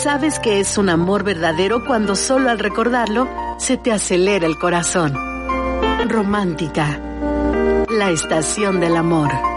Sabes que es un amor verdadero cuando solo al recordarlo se te acelera el corazón. Romántica, la estación del amor.